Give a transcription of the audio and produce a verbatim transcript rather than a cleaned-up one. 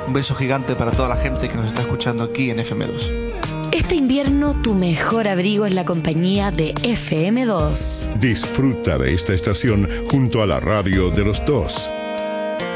Un beso gigante para toda la gente que nos está escuchando aquí en F M dos. Este invierno tu mejor abrigo es la compañía de F M dos. Disfruta de esta estación junto a la radio de los dos.